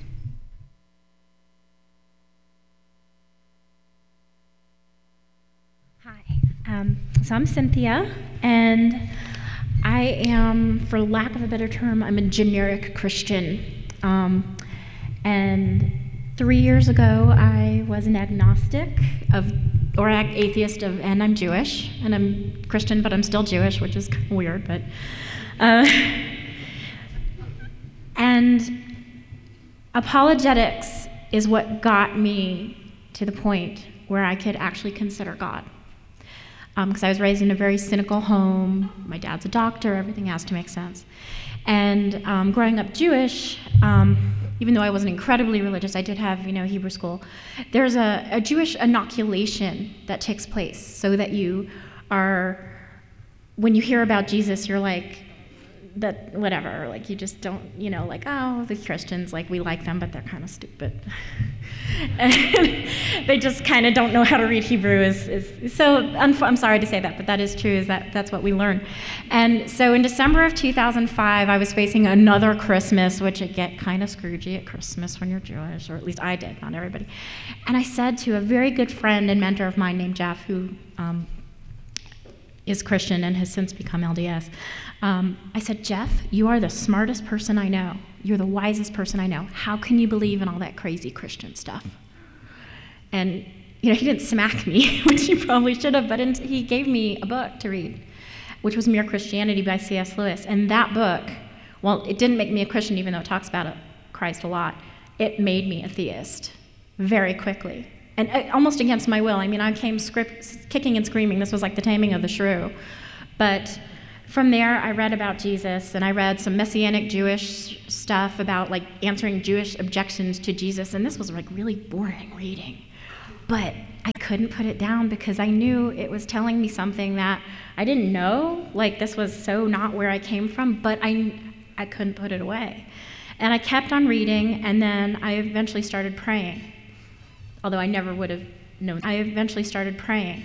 Hi, um, so I'm Cynthia, and I am, for lack of a better term, I'm a generic Christian. Um, and three years ago, I was an agnostic of, or ag- atheist of, and I'm Jewish, and I'm Christian, but I'm still Jewish, which is kind of weird, but. Uh, and apologetics is what got me to the point where I could actually consider God. Because um, I was raised in a very cynical home. My dad's a doctor, everything has to make sense. And um, growing up Jewish, um, even though I wasn't incredibly religious, I did have, you know, Hebrew school. There's a, a Jewish inoculation that takes place so that you are, when you hear about Jesus, you're like, that whatever, like you just don't, you know, like, oh, the Christians, like we like them, but they're kind of stupid. And they just kind of don't know how to read Hebrew. Is, is so I'm, I'm sorry to say that, but that is true. Is that that's what we learn. And so in December of two thousand five, I was facing another Christmas, which it get kind of scroogey at Christmas when you're Jewish, or at least I did, not everybody. And I said to a very good friend and mentor of mine named Jeff, who um, is Christian and has since become L D S. Um, I said, Jeff, you are the smartest person I know. You're the wisest person I know. How can you believe in all that crazy Christian stuff? And, you know, he didn't smack me, which he probably should have, but he gave me a book to read, which was Mere Christianity by C S Lewis. And that book, well, it didn't make me a Christian, even though it talks about Christ a lot. It made me a theist very quickly. And almost against my will. I mean, I came script, kicking and screaming. This was like the taming of the shrew. But from there, I read about Jesus, and I read some Messianic Jewish stuff about like answering Jewish objections to Jesus, and this was like really boring reading. But I couldn't put it down because I knew it was telling me something that I didn't know. Like, this was so not where I came from, but I, I couldn't put it away. And I kept on reading, and then I eventually started praying. Although I never would have known. I eventually started praying.